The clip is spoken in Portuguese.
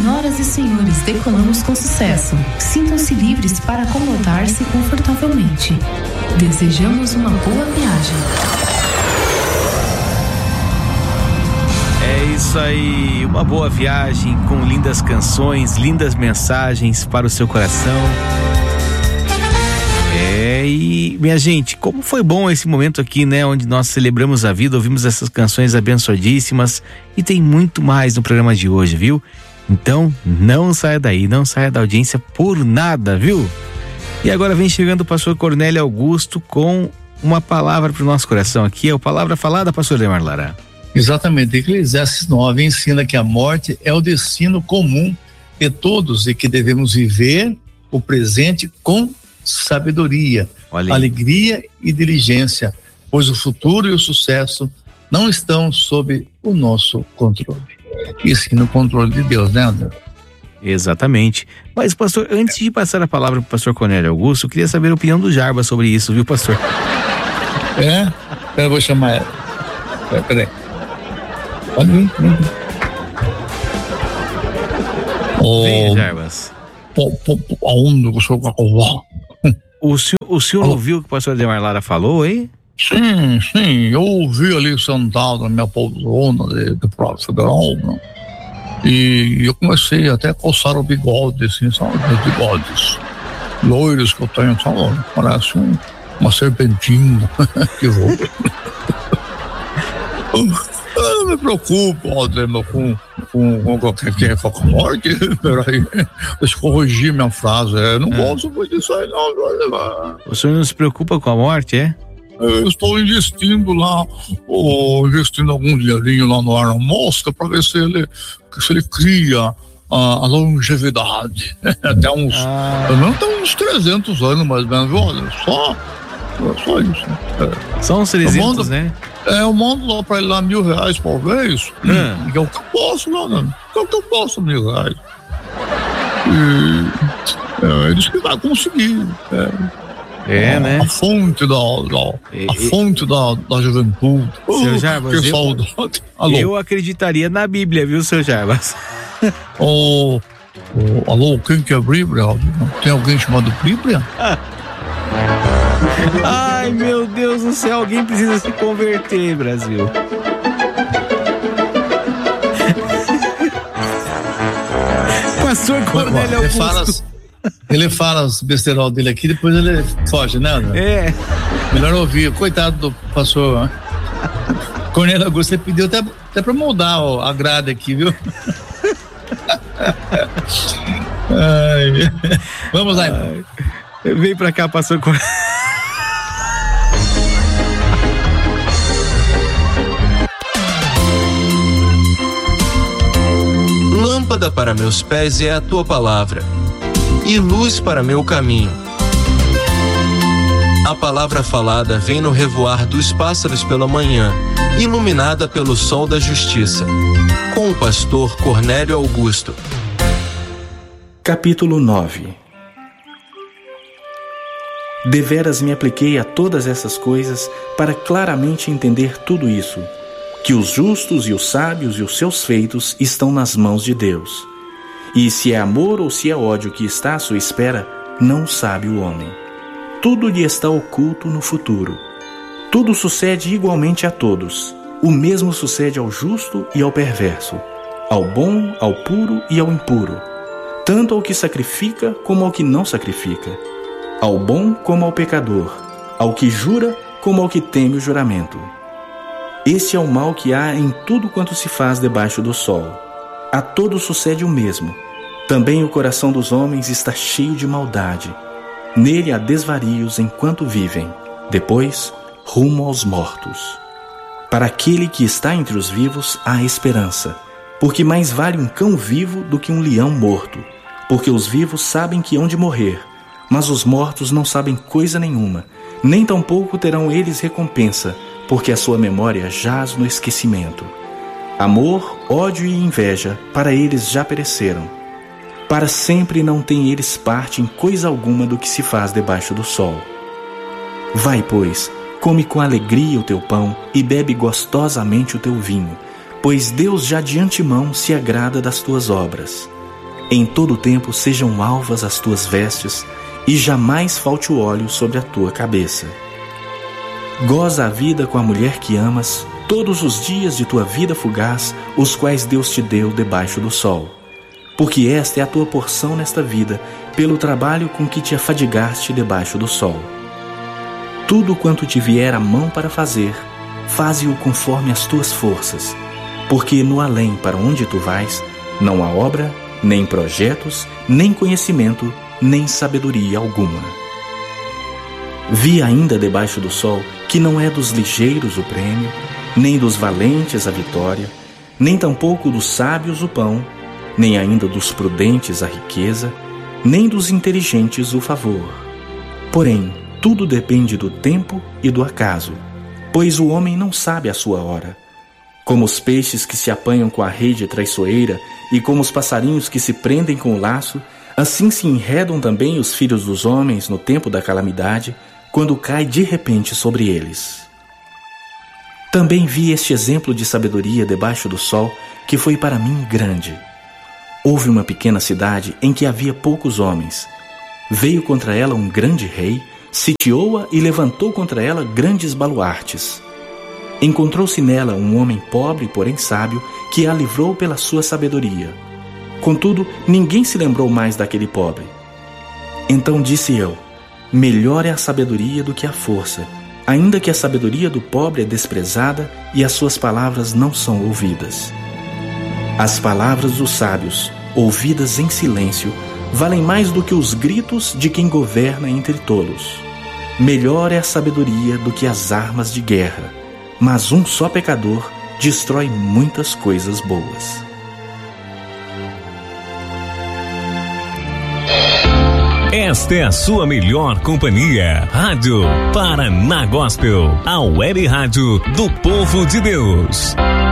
Senhoras e senhores, decolamos com sucesso. Sintam-se livres para acomodar-se confortavelmente. Desejamos uma boa viagem. É isso aí, uma boa viagem com lindas canções, lindas mensagens para o seu coração. E minha gente, como foi bom esse momento aqui, né? Onde nós celebramos a vida, ouvimos essas canções abençoadíssimas e tem muito mais no programa de hoje, viu? Então, não saia daí, não saia da audiência por nada, viu? E agora vem chegando o pastor Cornélio Augusto com uma palavra para o nosso coração aqui, é a palavra falada, pastor Demar Lara. Exatamente, Eclesiastes 9 ensina que a morte é o destino comum de todos e que devemos viver o presente com sabedoria, alegria e diligência, pois o futuro e o sucesso não estão sob o nosso controle, e sim no controle de Deus, né, André? Exatamente. Mas, pastor, antes de passar a palavra para o pastor Cornélio Augusto, eu queria saber a opinião do Jarbas sobre isso, viu, pastor? Eu vou chamar ela. Peraí. Pode vir. Vem, Jarbas. O senhor ouviu o que o pastor Demar Lara falou, hein? Sim, eu ouvi ali sentado na minha poltrona de deputado federal, né? E eu comecei até a coçar o bigode, assim, sabe? Os bigodes loiros que eu tenho, sabe? Parece uma serpentina que voa. Eu não me preocupo, Ademar, com a morte. Peraí, deixa eu corrigir minha frase. Eu não gosto muito disso aí, não. O senhor não se preocupa com a morte, é? Eu estou investindo algum dinheirinho lá no Arna Mosca para ver se ele cria a longevidade. Até uns 300 anos mais ou menos. Olha, só isso. Só uns 300, né? Eu mando lá pra ele lá R$1.000 por vez. Que é o que eu posso, né? É o que eu posso, R$1.000. E ele disse que vai conseguir. Né? A fonte da juventude. Seu Jarbas, eu acreditaria na Bíblia, viu, seu Jarbas? Alô, quem que é a Bíblia? Tem alguém chamado Bíblia? Ai, meu Deus do céu, alguém precisa se converter, Brasil. Pastor Cornélio Augusto. Ele fala os besterol dele aqui, depois ele foge, né? Melhor ouvir. Coitado do pastor Cornélio Augusto, ele pediu até pra moldar a grade aqui, viu? Vamos lá. Vem pra cá, pastor Cornélio. Lâmpada para meus pés é a tua palavra, e luz para meu caminho. A palavra falada vem no revoar dos pássaros pela manhã, iluminada pelo sol da justiça. Com o pastor Cornélio Augusto. Capítulo 9. Deveras me apliquei a todas essas coisas para claramente entender tudo isso, que os justos e os sábios e os seus feitos estão nas mãos de Deus. E se é amor ou se é ódio que está à sua espera, não sabe o homem. Tudo lhe está oculto no futuro. Tudo sucede igualmente a todos. O mesmo sucede ao justo e ao perverso, ao bom, ao puro e ao impuro, tanto ao que sacrifica como ao que não sacrifica, ao bom como ao pecador, ao que jura como ao que teme o juramento. Este é o mal que há em tudo quanto se faz debaixo do sol. A todos sucede o mesmo. Também o coração dos homens está cheio de maldade. Nele há desvarios enquanto vivem. Depois, rumo aos mortos. Para aquele que está entre os vivos há esperança, porque mais vale um cão vivo do que um leão morto. Porque os vivos sabem que hão de morrer, mas os mortos não sabem coisa nenhuma, nem tampouco terão eles recompensa, porque a sua memória jaz no esquecimento. Amor, ódio e inveja, para eles já pereceram. Para sempre não têm eles parte em coisa alguma do que se faz debaixo do sol. Vai, pois, come com alegria o teu pão e bebe gostosamente o teu vinho, pois Deus já de antemão se agrada das tuas obras. Em todo tempo sejam alvas as tuas vestes, e jamais falte o óleo sobre a tua cabeça. Goza a vida com a mulher que amas, todos os dias de tua vida fugaz, os quais Deus te deu debaixo do sol. Porque esta é a tua porção nesta vida, pelo trabalho com que te afadigaste debaixo do sol. Tudo quanto te vier a mão para fazer, faze-o conforme as tuas forças, porque no além para onde tu vais, não há obra, nem projetos, nem conhecimento, nem sabedoria alguma. Vi ainda debaixo do sol que não é dos ligeiros o prêmio, nem dos valentes a vitória, nem tampouco dos sábios o pão, nem ainda dos prudentes a riqueza, nem dos inteligentes o favor. Porém, tudo depende do tempo e do acaso, pois o homem não sabe a sua hora. Como os peixes que se apanham com a rede traiçoeira e como os passarinhos que se prendem com o laço, assim se enredam também os filhos dos homens no tempo da calamidade, quando cai de repente sobre eles. Também vi este exemplo de sabedoria debaixo do sol, que foi para mim grande. Houve uma pequena cidade em que havia poucos homens. Veio contra ela um grande rei, sitiou-a e levantou contra ela grandes baluartes. Encontrou-se nela um homem pobre, porém sábio, que a livrou pela sua sabedoria. Contudo, ninguém se lembrou mais daquele pobre. Então disse eu: melhor é a sabedoria do que a força, ainda que a sabedoria do pobre é desprezada e as suas palavras não são ouvidas. As palavras dos sábios, ouvidas em silêncio, valem mais do que os gritos de quem governa entre tolos. Melhor é a sabedoria do que as armas de guerra, mas um só pecador destrói muitas coisas boas. Esta é a sua melhor companhia. Rádio Paraná Gospel, a web rádio do povo de Deus.